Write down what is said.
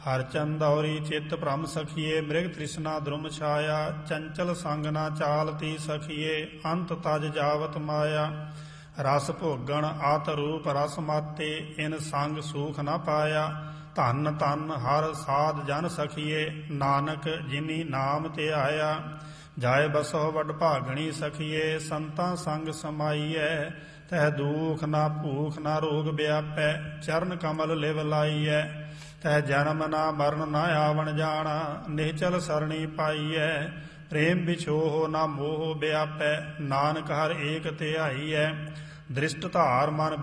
ਹਰ ਚੰਦੌਰੀ ਚਿੱਤ ਭ੍ਰਮ ਸਖੀਏ, ਮ੍ਰਿਗ ਤ੍ਰਿਸ਼ਨਾ ਦ੍ਰੁਮ ਛਾਇਆ। ਚੰਚਲ ਸੰਗ ਨਾ ਚਾਲਤੀ ਸਖੀਏ, ਅੰਤ ਤਜ ਜਾਵਤ ਮਾਇਆ। ਰਸ ਭੋਗਣ ਆਤ ਰੂਪ ਰਸ ਮਾਤੇ, ਇਨ ਸੰਗ ਸੂਖ ਨ ਪਾਇਆ। ਧੰਨ ਧੰਨ ਹਰ ਸਾਧ ਜਨ ਸਖੀਏ, ਨਾਨਕ ਜਿਨੀ ਨਾਮ ਧਿਆਇਆ। ਜਾਇ ਬਸੋ ਵਡ ਭਾਗਣੀ ਸਖੀਏ, ਸੰਤਾਂ ਸੰਗ ਸਮਾਈਐ। ਤਹਿ ਦੂਖ ਨਾ ਭੂਖ ਨਾ ਰੋਗ ਵਿਆਪੈ, ਚਰਨ ਕਮਲ ਲਿਵ ਲਾਈਐ। ਤਹਿ ਜਨਮ ਨਾ ਮਰਨ ਨਾ ਆਵਣ ਜਾਣਾ, ਨਿਹਚਲ ਸਰਣੀ ਪਾਈਐ। ਪ੍ਰੇਮ ਵਿਛੋਹ ਨਾ ਮੋਹ ਵਿਆਪੈ, ਨਾਨਕ ਹਰ ਏਕ ਧਿਆਈਐ। ਦ੍ਰਿਸ਼ਟ ਧਾਰ ਮਨ